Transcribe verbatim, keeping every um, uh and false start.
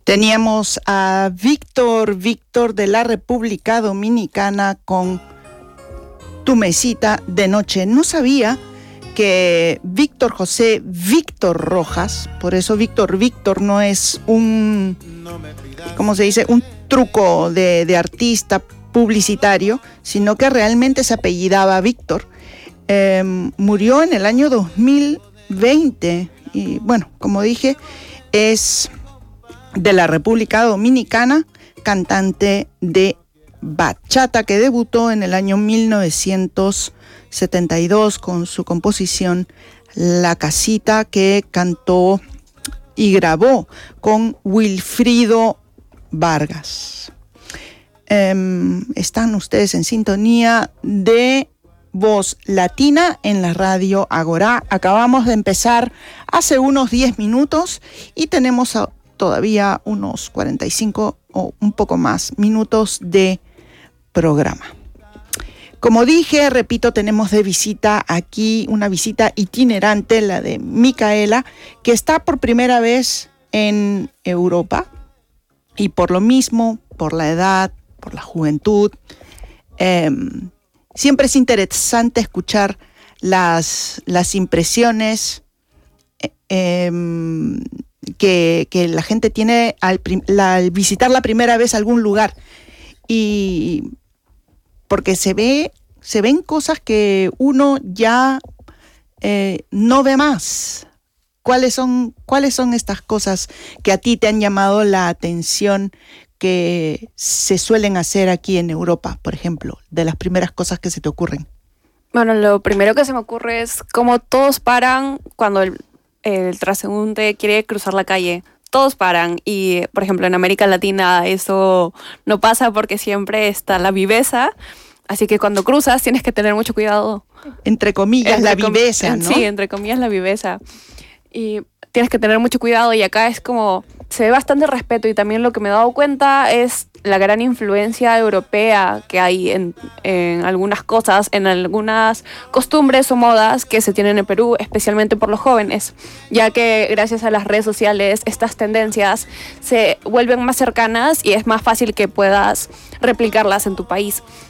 Teníamos a Víctor, Víctor de la República Dominicana con Tu Mesita de Noche. No sabía que Víctor José Víctor Rojas, por eso Víctor Víctor no es un, ¿cómo se dice? Un truco de, de artista publicitario, sino que realmente se apellidaba Víctor. Eh, murió en el año dos mil veinte y bueno, como dije, es de la República Dominicana, cantante de bachata que debutó en el año mil novecientos setenta y dos con su composición La Casita, que cantó y grabó con Wilfrido Vargas. Eh, están ustedes en sintonía de Voz Latina en la radio Agora. Acabamos de empezar hace unos diez minutos y tenemos a todavía unos cuarenta y cinco o un poco más minutos de programa. Como dije, repito, tenemos de visita aquí una visita itinerante, la de Micaela, que está por primera vez en Europa y por lo mismo, por la edad, por la juventud, eh, siempre es interesante escuchar las, las impresiones eh, eh, Que, que la gente tiene al, la, al visitar la primera vez algún lugar, y porque se ve se ven cosas que uno ya eh, no ve más. ¿Cuáles son, cuáles son estas cosas que a ti te han llamado la atención, que se suelen hacer aquí en Europa, por ejemplo, de las primeras cosas que se te ocurren? Bueno, lo primero que se me ocurre es cómo todos paran cuando el el transeúnte quiere cruzar la calle. Todos paran y, por ejemplo, en América Latina eso no pasa porque siempre está la viveza, así que cuando cruzas tienes que tener mucho cuidado. Entre comillas, entre la com- viveza, ¿no? Sí, entre comillas, la viveza. Y tienes que tener mucho cuidado, y acá es como, se ve bastante respeto, y también lo que me he dado cuenta es la gran influencia europea que hay en, en algunas cosas, en algunas costumbres o modas que se tienen en Perú, especialmente por los jóvenes, ya que gracias a las redes sociales estas tendencias se vuelven más cercanas y es más fácil que puedas replicarlas en tu país.